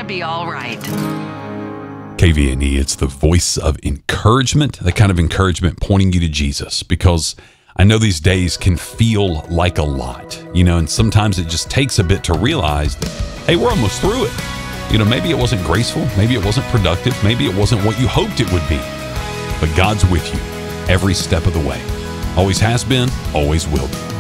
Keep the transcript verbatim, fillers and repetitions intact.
be all right. K V N E, it's the voice of encouragement, the kind of encouragement pointing you to Jesus, because I know these days can feel like a lot, you know, and sometimes it just takes a bit to realize that, hey, we're almost through it. You know, maybe it wasn't graceful, maybe it wasn't productive, maybe it wasn't what you hoped it would be, but God's with you every step of the way. Always has been, always will be.